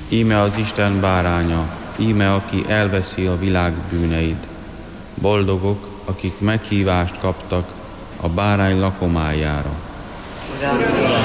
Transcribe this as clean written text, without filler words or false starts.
Íme az Isten báránya, íme aki elveszi a világ bűneit. Boldogok, akik meghívást kaptak a bárány lakomájára. Uram,